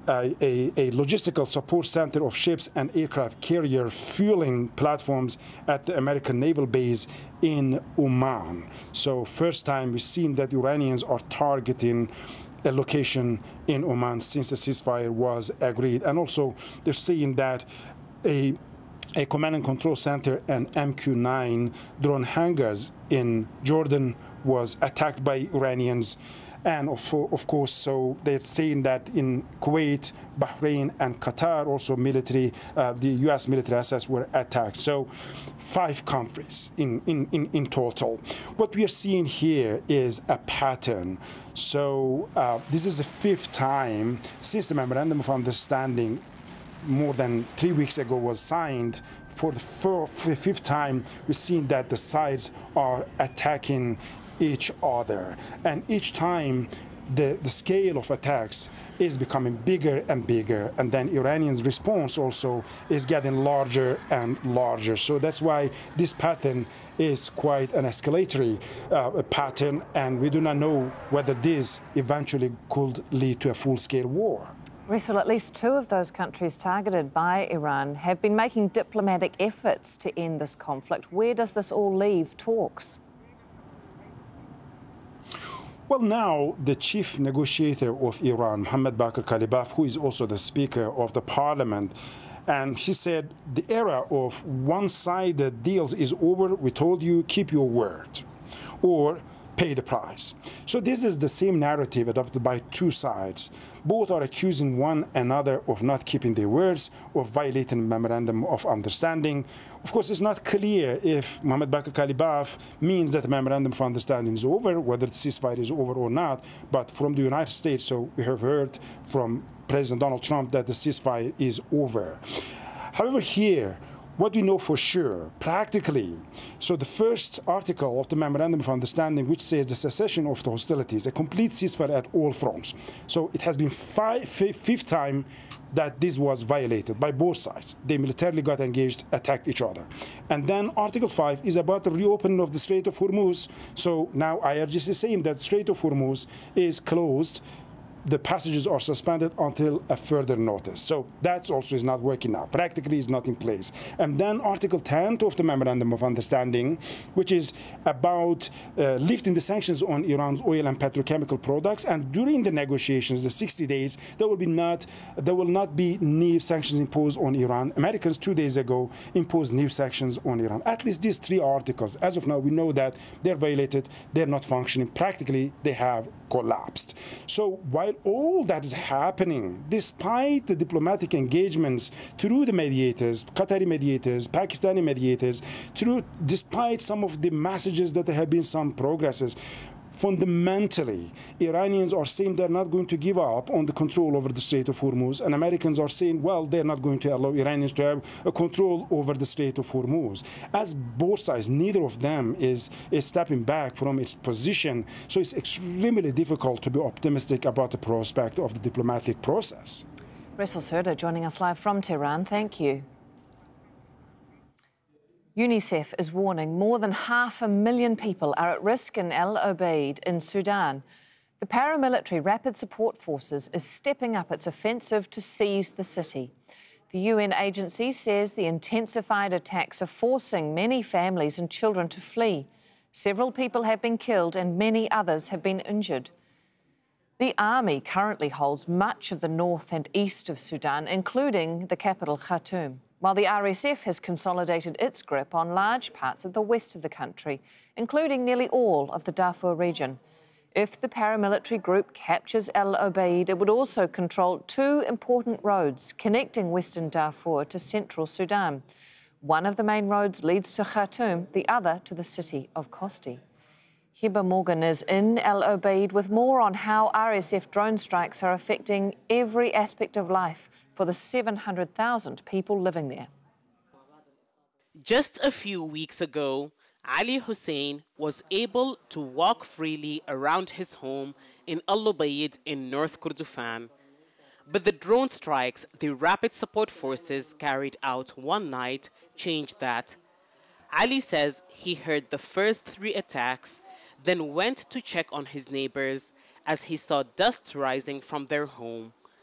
a logistical support center of ships and aircraft carrier fueling platforms at the American naval base in Oman. So first time we've seen that Iranians are targeting a location in Oman since the ceasefire was agreed. And also they're seeing that a command and control center and MQ-9 drone hangars in Jordan was attacked by Iranians. And of course, so they're saying that in Kuwait, Bahrain, and Qatar, also military, the U.S. military assets were attacked. So 5 countries in total. What we are seeing here is a pattern. So this is the 5th time since the Memorandum of Understanding more than 3 weeks ago was signed. For the 5th time, we've seen that the sides are attacking each other. And each time, the scale of attacks is becoming bigger and bigger. And then Iranians' response also is getting larger and larger. So that's why this pattern is quite an escalatory pattern. And we do not know whether this eventually could lead to a full-scale war. Russell, at least 2 of those countries targeted by Iran have been making diplomatic efforts to end this conflict. Where does this all leave talks? Well, now the chief negotiator of Iran, Mohammad Baqir Kalibaf, who is also the Speaker of the Parliament, and she said the era of one-sided deals is over. We told you, keep your word, or pay the price. So this is the same narrative adopted by 2 sides. Both are accusing one another of not keeping their words, of violating the Memorandum of Understanding. Of course, it's not clear if Mohammad Baqir Kalibaf means that the Memorandum of Understanding is over, whether the ceasefire is over or not. But from the United States, so we have heard from President Donald Trump that the ceasefire is over. However, here, what we know for sure, practically, so the first article of the Memorandum of Understanding, which says the cessation of the hostilities, a complete ceasefire at all fronts. So it has been 5th time that this was violated by both sides. They militarily got engaged, attacked each other. And then Article 5 is about the reopening of the Strait of Hormuz. So now IRGC is saying that Strait of Hormuz is closed. The passages are suspended until a further notice. So that also is not working now. Practically is not in place. And then Article 10 of the Memorandum of Understanding, which is about lifting the sanctions on Iran's oil and petrochemical products. And during the negotiations, the 60 days, there will not be new sanctions imposed on Iran. Americans 2 days ago imposed new sanctions on Iran. At least these 3 articles, as of now, we know that they're violated, they're not functioning. Practically, they have collapsed. So while all that is happening, despite the diplomatic engagements through the mediators, Qatari mediators, Pakistani mediators, despite some of the messages that there have been some progresses, fundamentally, Iranians are saying they're not going to give up on the control over the Strait of Hormuz, and Americans are saying, well, they're not going to allow Iranians to have a control over the Strait of Hormuz. As both sides, neither of them is stepping back from its position, so it's extremely difficult to be optimistic about the prospect of the diplomatic process. Russell Serda joining us live from Tehran. Thank you. UNICEF is warning more than 500,000 people are at risk in El Obeid in Sudan. The paramilitary Rapid Support Forces is stepping up its offensive to seize the city. The UN agency says the intensified attacks are forcing many families and children to flee. Several people have been killed and many others have been injured. The army currently holds much of the north and east of Sudan, including the capital Khartoum, while the RSF has consolidated its grip on large parts of the west of the country, including nearly all of the Darfur region. If the paramilitary group captures El Obeid, it would also control 2 important roads connecting western Darfur to central Sudan. One of the main roads leads to Khartoum, the other to the city of Kosti. Hiba Morgan is in El Obeid with more on how RSF drone strikes are affecting every aspect of life for the 700,000 people living there. Just a few weeks ago, Ali Hussein was able to walk freely around his home in Al Ubaid in North Kordofan. But the drone strikes the Rapid Support Forces carried out one night changed that. Ali says he heard the first 3 attacks, then went to check on his neighbors as he saw dust rising from their home.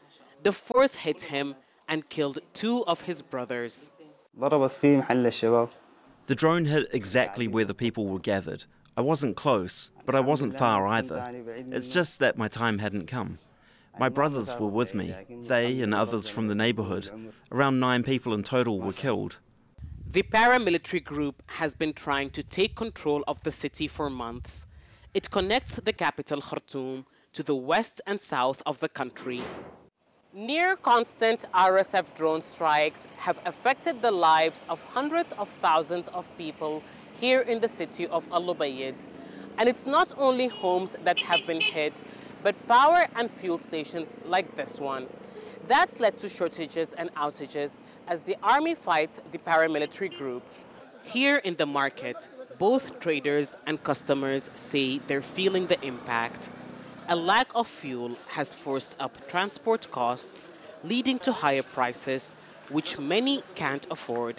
The fourth hit him and killed 2 of his brothers. The drone hit exactly where the people were gathered. I wasn't close, but I wasn't far either. It's just that my time hadn't come. My brothers were with me. They and others from the neighborhood. Around 9 people in total were killed. The paramilitary group has been trying to take control of the city for months. It connects the capital, Khartoum, to the west and south of the country. Near constant RSF drone strikes have affected the lives of hundreds of thousands of people here in the city of Al-Ubaid. And it's not only homes that have been hit, but power and fuel stations like this one. That's led to shortages and outages as the army fights the paramilitary group. Here in the market, both traders and customers say they're feeling the impact. A lack of fuel has forced up transport costs, leading to higher prices, which many can't afford.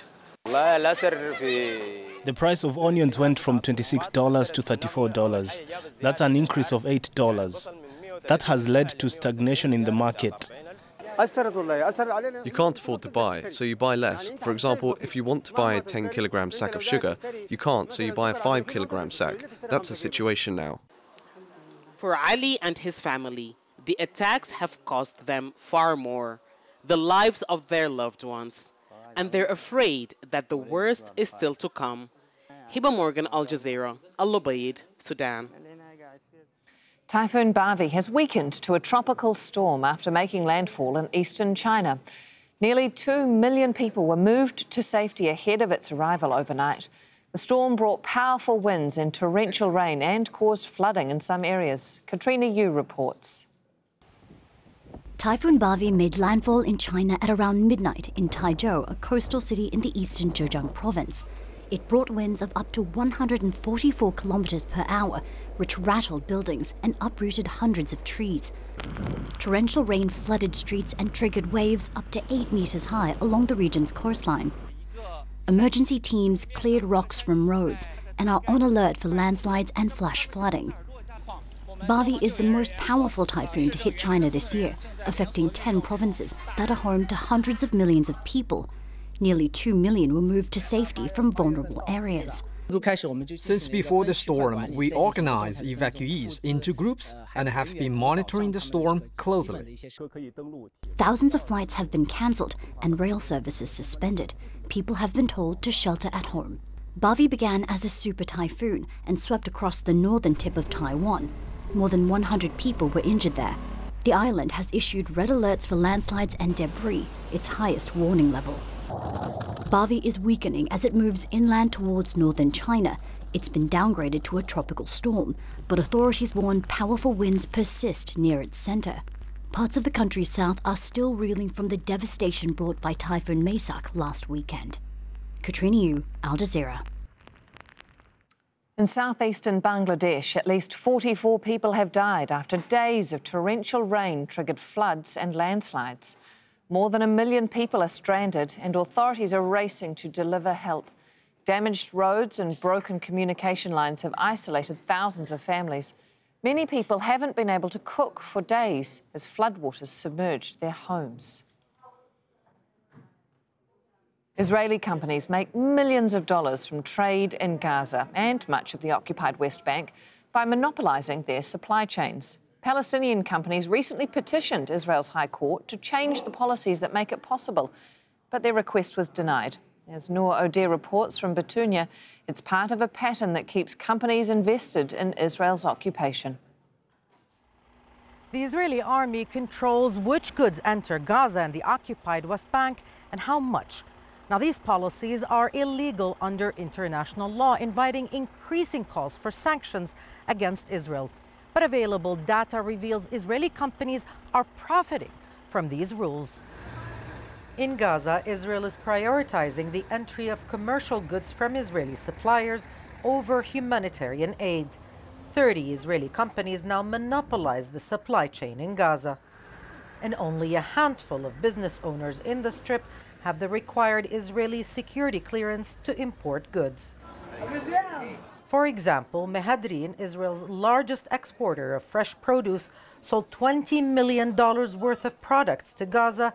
The price of onions went from $26 to $34. That's an increase of $8. That has led to stagnation in the market. You can't afford to buy, so you buy less. For example, if you want to buy a 10-kilogram sack of sugar, you can't, so you buy a 5-kilogram sack. That's the situation now. For Ali and his family, the attacks have cost them far more, the lives of their loved ones. And they're afraid that the worst is still to come. Hiba Morgan, Al Jazeera, Al-Ubaid, Sudan. Typhoon Bavi has weakened to a tropical storm after making landfall in eastern China. Nearly 2 million people were moved to safety ahead of its arrival overnight. The storm brought powerful winds and torrential rain and caused flooding in some areas. Katrina Yu reports. Typhoon Bavi made landfall in China at around midnight in Taizhou, a coastal city in the eastern Zhejiang province. It brought winds of up to 144 kilometers per hour, which rattled buildings and uprooted hundreds of trees. Torrential rain flooded streets and triggered waves up to 8 meters high along the region's coastline. Emergency teams cleared rocks from roads and are on alert for landslides and flash flooding. Bavi is the most powerful typhoon to hit China this year, affecting 10 provinces that are home to hundreds of millions of people. Nearly 2 million were moved to safety from vulnerable areas. Since before the storm, we organized evacuees into groups and have been monitoring the storm closely. Thousands of flights have been cancelled and rail services suspended. People have been told to shelter at home. Bavi began as a super typhoon and swept across the northern tip of Taiwan. More than 100 people were injured there. The island has issued red alerts for landslides and debris, its highest warning level. Bavi is weakening as it moves inland towards northern China. It's been downgraded to a tropical storm, but authorities warn powerful winds persist near its center. Parts of the country's south are still reeling from the devastation brought by Typhoon Maisak last weekend. Katrina Yu, Al Jazeera. In southeastern Bangladesh, at least 44 people have died after days of torrential rain triggered floods and landslides. More than 1 million people are stranded and authorities are racing to deliver help. Damaged roads and broken communication lines have isolated thousands of families. Many people haven't been able to cook for days as floodwaters submerged their homes. Israeli companies make millions of dollars from trade in Gaza and much of the occupied West Bank by monopolising their supply chains. Palestinian companies recently petitioned Israel's High Court to change the policies that make it possible, but their request was denied. As Noor O'Dea reports from Batunia, it's part of a pattern that keeps companies invested in Israel's occupation. The Israeli army controls which goods enter Gaza and the occupied West Bank and how much. Now, these policies are illegal under international law, inviting increasing calls for sanctions against Israel. But available data reveals Israeli companies are profiting from these rules. In Gaza, Israel is prioritizing the entry of commercial goods from Israeli suppliers over humanitarian aid. 30 Israeli companies now monopolize the supply chain in Gaza. And only a handful of business owners in the Strip have the required Israeli security clearance to import goods. For example, Mehadrin, Israel's largest exporter of fresh produce, sold $20 million worth of products to Gaza